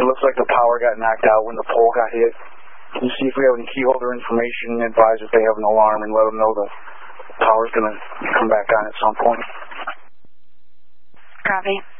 looks like the power got knocked out when the pole got hit. Can you see if we have any key holder information, advise if they have an alarm, and let them know the power's going to come back on at some point? Copy.